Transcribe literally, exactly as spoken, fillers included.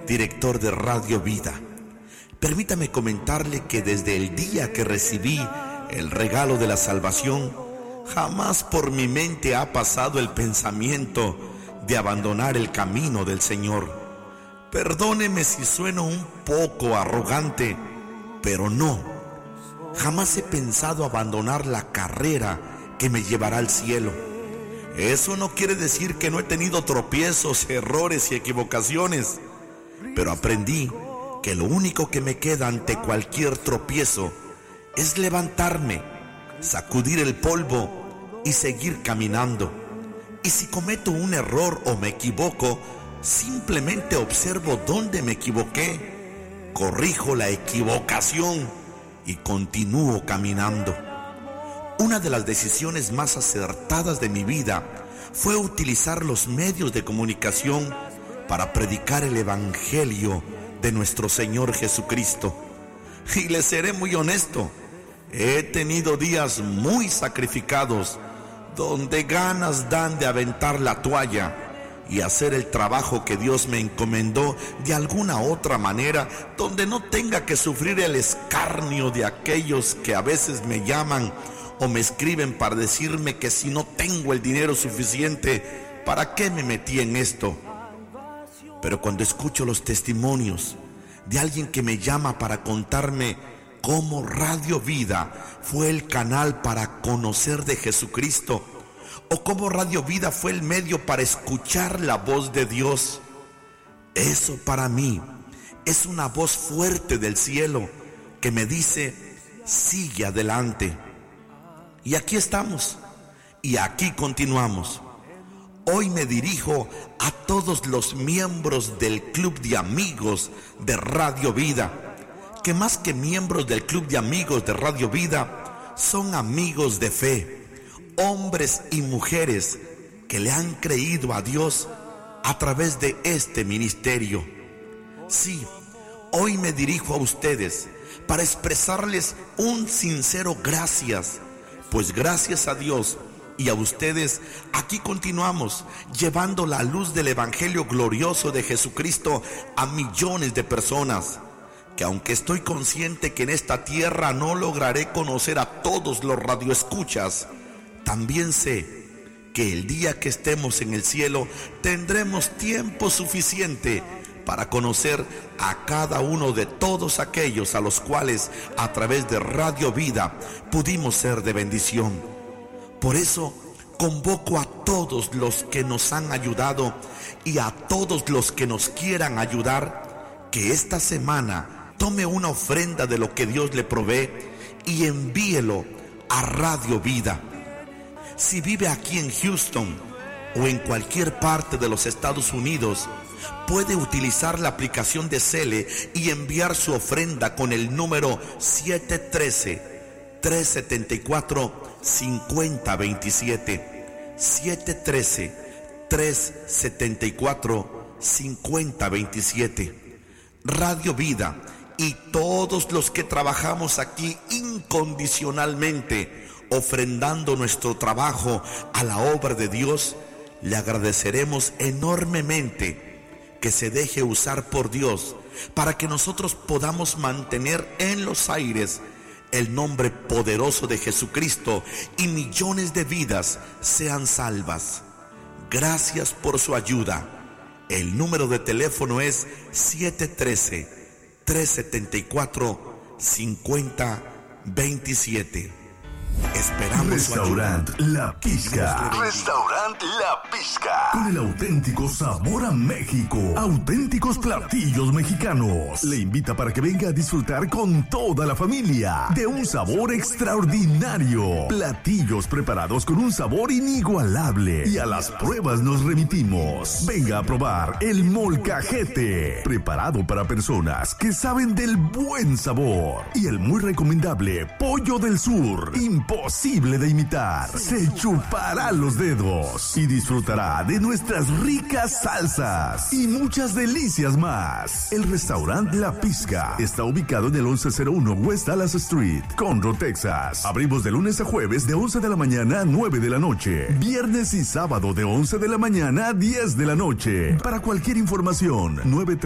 director de Radio Vida. Permítame comentarle que desde el día que recibí el regalo de la salvación, jamás por mi mente ha pasado el pensamiento de abandonar el camino del Señor. Perdóneme si sueno un poco arrogante, pero no, jamás he pensado abandonar la carrera que me llevará al cielo. Eso no quiere decir que no he tenido tropiezos, errores y equivocaciones, pero aprendí que lo único que me queda ante cualquier tropiezo es levantarme, sacudir el polvo y seguir caminando. Y si cometo un error o me equivoco, simplemente observo dónde me equivoqué, corrijo la equivocación y continúo caminando. Una de las decisiones más acertadas de mi vida fue utilizar los medios de comunicación para predicar el Evangelio de nuestro Señor Jesucristo. Y les seré muy honesto, he tenido días muy sacrificados, donde ganas dan de aventar la toalla y hacer el trabajo que Dios me encomendó de alguna otra manera, donde no tenga que sufrir el escarnio de aquellos que a veces me llaman o me escriben para decirme que si no tengo el dinero suficiente, ¿para qué me metí en esto? Pero cuando escucho los testimonios de alguien que me llama para contarme cómo Radio Vida fue el canal para conocer de Jesucristo, o cómo Radio Vida fue el medio para escuchar la voz de Dios, eso para mí es una voz fuerte del cielo que me dice: sigue adelante. Y aquí estamos, y aquí continuamos. Hoy me dirijo a todos los miembros del Club de Amigos de Radio Vida, que más que miembros del Club de Amigos de Radio Vida, son amigos de fe, hombres y mujeres que le han creído a Dios a través de este ministerio. Sí, hoy me dirijo a ustedes para expresarles un sincero gracias, pues gracias a Dios y a ustedes, aquí continuamos llevando la luz del Evangelio glorioso de Jesucristo a millones de personas, que aunque estoy consciente que en esta tierra no lograré conocer a todos los radioescuchas, también sé que el día que estemos en el cielo tendremos tiempo suficiente para conocer a cada uno de todos aquellos a los cuales a través de Radio Vida pudimos ser de bendición. Por eso convoco a todos los que nos han ayudado y a todos los que nos quieran ayudar, que esta semana tome una ofrenda de lo que Dios le provee y envíelo a Radio Vida. Si vive aquí en Houston o en cualquier parte de los Estados Unidos, puede utilizar la aplicación de Cele y enviar su ofrenda con el número siete uno tres, tres siete cuatro, cinco cero dos siete, siete uno tres, tres siete cuatro, cinco cero dos siete. Radio Vida y todos los que trabajamos aquí incondicionalmente, ofrendando nuestro trabajo a la obra de Dios, le agradeceremos enormemente que se deje usar por Dios para que nosotros podamos mantener en los aires el nombre poderoso de Jesucristo y millones de vidas sean salvas. Gracias por su ayuda. El número de teléfono es siete uno tres, tres siete cuatro, cinco cero dos siete. Esperamos Restaurant La Pizca. Restaurant La Pizca. Con el auténtico sabor a México. Auténticos platillos mexicanos. Le invita para que venga a disfrutar con toda la familia de un sabor extraordinario. Platillos preparados con un sabor inigualable. Y a las pruebas nos remitimos. Venga a probar el molcajete, preparado para personas que saben del buen sabor. Y el muy recomendable Pollo del Sur. Imposible de imitar. Se chupará los dedos y disfrutará de nuestras ricas salsas y muchas delicias más. El restaurante La Pizca está ubicado en el once cero uno West Dallas Street, Conroe, Texas. Abrimos de lunes a jueves de once de la mañana a nueve de la noche. Viernes y sábado de once de la mañana a diez de la noche. Para cualquier información, nueve